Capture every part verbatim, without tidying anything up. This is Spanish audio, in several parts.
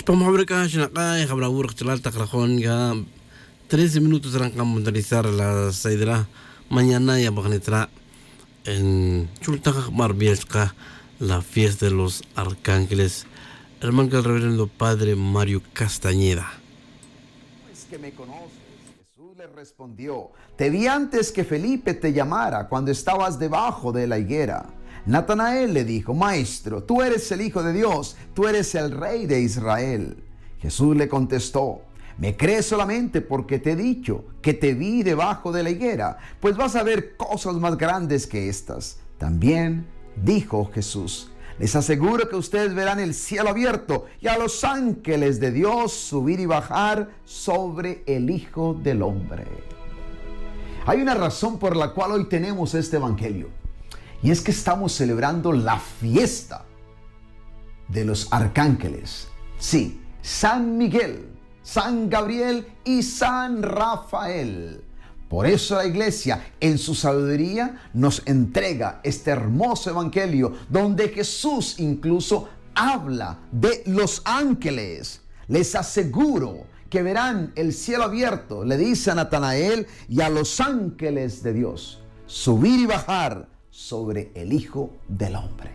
Spamhabrika, Shinaka, Hablabur, Chalata, Krajonga, trece minutos eran a montarizar la Saidra, mañana ya Bagnitra en Chultaja Marbielska, la fiesta de los arcángeles. Hermano el reverendo padre Mario Castañeda. Es que me conoces. Jesús le respondió: te vi antes que Felipe te llamara, cuando estabas debajo de la higuera. Natanael le dijo: maestro, tú eres el Hijo de Dios, tú eres el Rey de Israel. Jesús le contestó: ¿me crees solamente porque te he dicho que te vi debajo de la higuera? Pues vas a ver cosas más grandes que estas. También dijo Jesús: les aseguro que ustedes verán el cielo abierto y a los ángeles de Dios subir y bajar sobre el Hijo del Hombre. Hay una razón por la cual hoy tenemos este evangelio, y es que estamos celebrando la fiesta de los arcángeles. Sí, San Miguel, San Gabriel y San Rafael. Por eso la iglesia, en su sabiduría, nos entrega este hermoso evangelio, donde Jesús incluso habla de los ángeles. Les aseguro que verán el cielo abierto, le dice a Natanael, y a los ángeles de Dios subir y bajar sobre el Hijo del Hombre.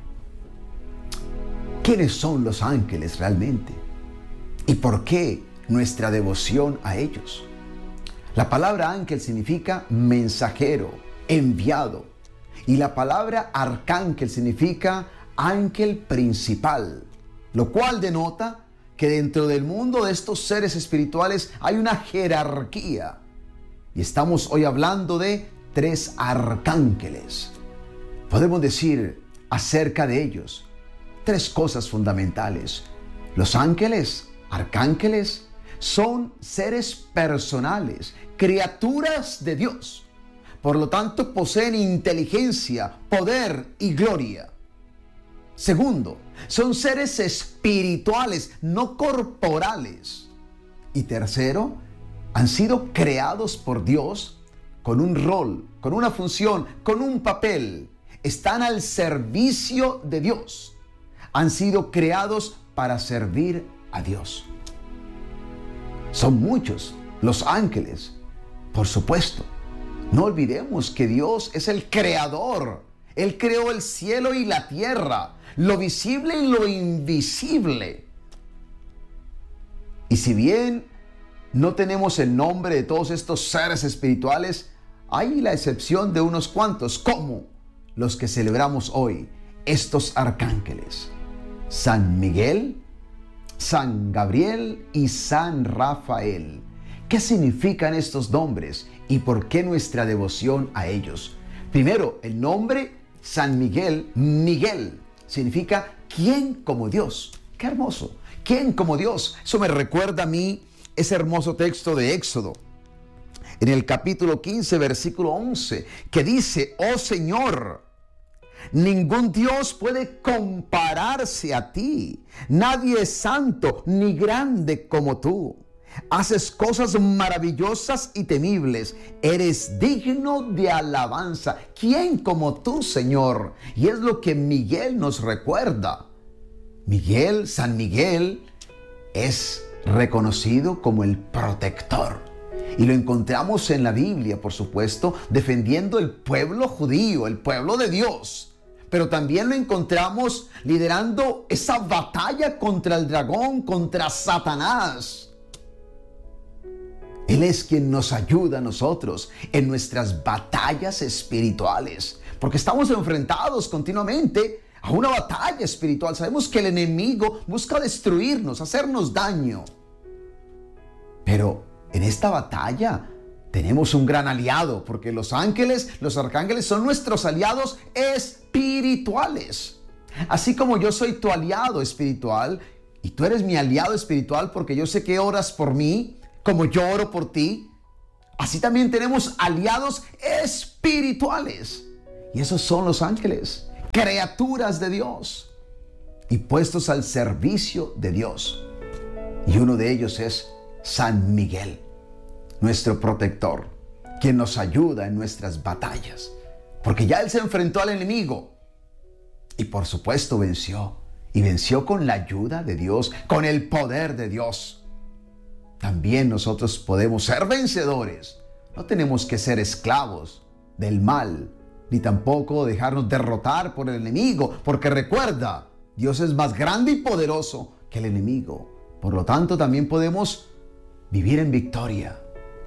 ¿Quiénes son los ángeles realmente? ¿Y por qué nuestra devoción a ellos? La palabra ángel significa mensajero, enviado. Y la palabra arcángel significa ángel principal, lo cual denota que dentro del mundo de estos seres espirituales hay una jerarquía. Y estamos hoy hablando de tres arcángeles. Podemos decir acerca de ellos tres cosas fundamentales. Los ángeles, arcángeles, son seres personales, criaturas de Dios. Por lo tanto, poseen inteligencia, poder y gloria. Segundo, son seres espirituales, no corporales. Y tercero, han sido creados por Dios con un rol, con una función, con un papel. Están al servicio de Dios. Han sido creados para servir a Dios. Son muchos los ángeles, por supuesto. No olvidemos que Dios es el creador. Él creó el cielo y la tierra, lo visible y lo invisible. Y si bien no tenemos el nombre de todos estos seres espirituales, hay la excepción de unos cuantos, como los que celebramos hoy, estos arcángeles: San Miguel, San Gabriel y San Rafael. ¿Qué significan estos nombres y por qué nuestra devoción a ellos? Primero, el nombre San Miguel, Miguel, significa ¿quién como Dios? ¡Qué hermoso! ¿Quién como Dios? Eso me recuerda a mí ese hermoso texto de Éxodo, en el capítulo quince, versículo once, que dice: oh Señor, ningún Dios puede compararse a ti. Nadie es santo ni grande como tú. Haces cosas maravillosas y temibles. Eres digno de alabanza. ¿Quién como tú, Señor? Y es lo que Miguel nos recuerda. Miguel, San Miguel, es reconocido como el protector. Y lo encontramos en la Biblia, por supuesto, defendiendo el pueblo judío, el pueblo de Dios. Pero también lo encontramos liderando esa batalla contra el dragón, contra Satanás. Él es quien nos ayuda a nosotros en nuestras batallas espirituales, porque estamos enfrentados continuamente a una batalla espiritual. Sabemos que el enemigo busca destruirnos, hacernos daño. Pero en esta batalla tenemos un gran aliado, porque los ángeles, los arcángeles son nuestros aliados espirituales. Así como yo soy tu aliado espiritual y tú eres mi aliado espiritual, porque yo sé que oras por mí, como yo oro por ti, así también tenemos aliados espirituales. Y esos son los ángeles, criaturas de Dios y puestos al servicio de Dios. Y uno de ellos es San Miguel, nuestro protector, quien nos ayuda en nuestras batallas, porque ya él se enfrentó al enemigo y por supuesto venció. y venció con la ayuda de Dios, con el poder de Dios. También nosotros podemos ser vencedores. No tenemos que ser esclavos del mal, ni tampoco dejarnos derrotar por el enemigo, porque recuerda, Dios es más grande y poderoso que el enemigo. Por lo tanto, también podemos vivir en victoria.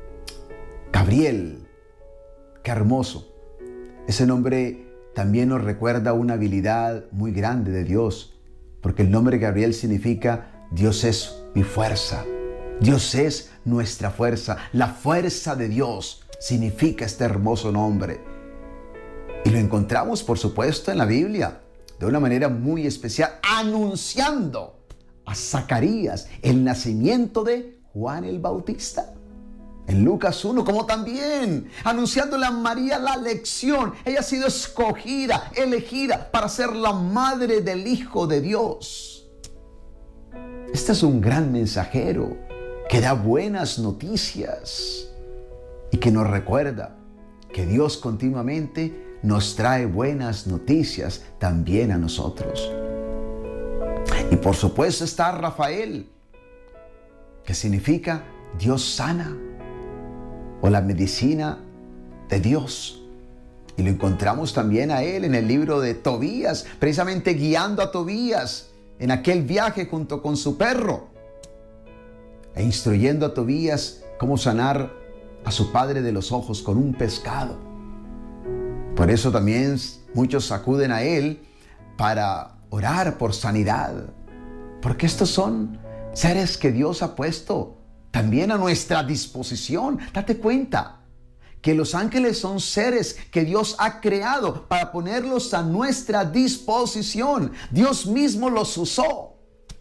Gabriel, qué hermoso. Ese nombre también nos recuerda una habilidad muy grande de Dios, porque el nombre Gabriel significa Dios es mi fuerza. Dios es nuestra fuerza. La fuerza de Dios significa este hermoso nombre. Y lo encontramos, por supuesto, en la Biblia, de una manera muy especial, anunciando a Zacarías el nacimiento de Juan el Bautista. En Lucas uno, como también anunciándole a María la elección. Ella ha sido escogida, elegida para ser la madre del Hijo de Dios. Este es un gran mensajero que da buenas noticias y que nos recuerda que Dios continuamente nos trae buenas noticias también a nosotros. Y por supuesto está Rafael, que significa Dios sana, o la medicina de Dios. Y lo encontramos también a él en el libro de Tobías, precisamente guiando a Tobías en aquel viaje junto con su perro, e instruyendo a Tobías cómo sanar a su padre de los ojos con un pescado. Por eso también muchos acuden a él para orar por sanidad, porque estos son seres que Dios ha puesto también a nuestra disposición. Date cuenta que los ángeles son seres que Dios ha creado para ponerlos a nuestra disposición. Dios mismo los usó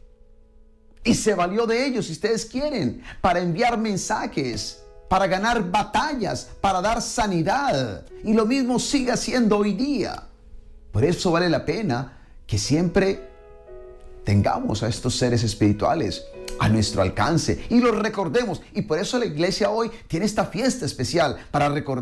y se valió de ellos, si ustedes quieren, para enviar mensajes, para ganar batallas, para dar sanidad. Y lo mismo sigue haciendo hoy día. Por eso vale la pena que siempre tengamos a estos seres espirituales a nuestro alcance y los recordemos. Y por eso la iglesia hoy tiene esta fiesta especial para recordar